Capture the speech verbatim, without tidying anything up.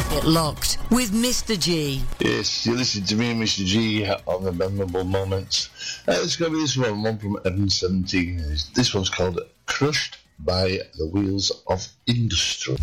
Get Locked with Mister G. Yes, you listen to me and Mister G on the Memorable Moments. Uh, it's going to be this one, one from Evan seventeen. This one's called Crushed by the Wheels of Industry.